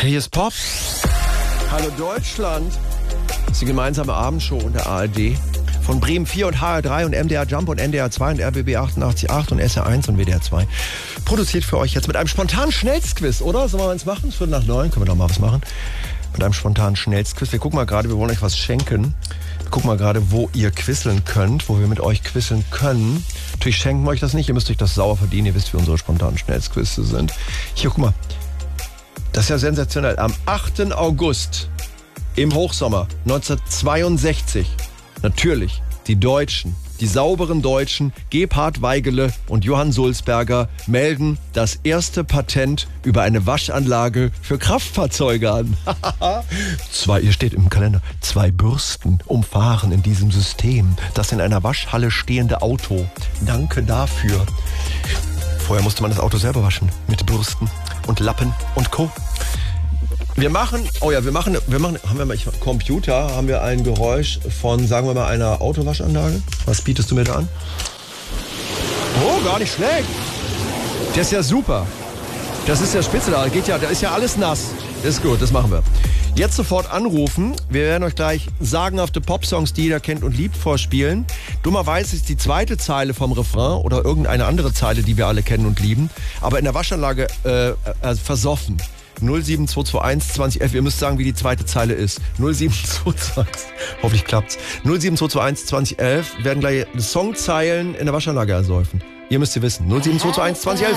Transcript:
Hier ist Pop. Hallo Deutschland. Das ist die gemeinsame Abendshow und der ARD. Von Bremen 4 und HR3 und MDR Jump und NDR 2 und RBB 88.8 und SR1 und WDR 2. Produziert für euch jetzt mit einem spontanen Schnellsquiz, oder? Sollen wir eins machen? 8:45. Können wir doch mal was machen. Mit einem spontanen Schnellsquiz. Wir gucken mal gerade, wir wollen euch was schenken. Wir gucken mal gerade, wo ihr quizzeln könnt, wo wir mit euch quizzeln können. Natürlich schenken wir euch das nicht. Ihr müsst euch das sauer verdienen. Ihr wisst, wie unsere spontanen Schnellsquizze sind. Hier, guck mal. Das ist ja sensationell. Am 8. August im Hochsommer 1962, natürlich die Deutschen, die sauberen Deutschen, Gebhard Weigele und Johann Sulzberger melden das erste Patent über eine Waschanlage für Kraftfahrzeuge an. Hier steht im Kalender, 2 Bürsten umfahren in diesem System das in einer Waschhalle stehende Auto. Danke dafür. Vorher musste man das Auto selber waschen mit Bürsten und Lappen und Co. Wir machen Computer, haben wir ein Geräusch von, sagen wir mal, einer Autowaschanlage. Was bietest du mir da an? Oh, gar nicht schlecht. Der ist ja super. Das ist ja spitze, da ist ja alles nass. Ist gut, das machen wir. Jetzt sofort anrufen. Wir werden euch gleich sagenhafte Popsongs, die jeder kennt und liebt, vorspielen. Dummerweise ist die zweite Zeile vom Refrain oder irgendeine andere Zeile, die wir alle kennen und lieben, aber in der Waschanlage versoffen. 07221 2011, ihr müsst sagen, wie die zweite Zeile ist. 07221, hoffentlich klappt's. 07221 2011 werden gleich Songzeilen in der Waschanlage ersäufen. Ihr müsst sie wissen. 07221 2011.